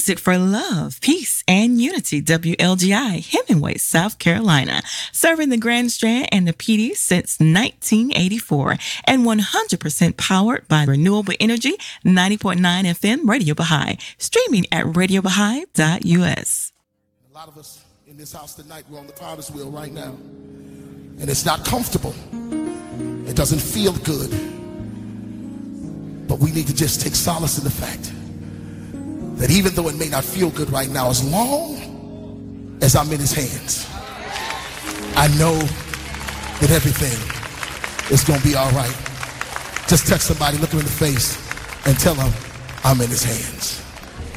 Music for love, peace, and unity. WLGI, Hemingway, South Carolina. Serving the Grand Strand and the PD since 1984. And 100% powered by renewable energy. 90.9 FM, Radio Baha'i. Streaming at RadioBaha'i.us. A lot of us in this house tonight, we're on the potter's wheel right now. And it's not comfortable. It doesn't feel good. But we need to just take solace in the fact that even though it may not feel good right now, as long as I'm in his hands, I know that everything is going to be all right. Just touch somebody, look him in the face, and tell them I'm in his hands.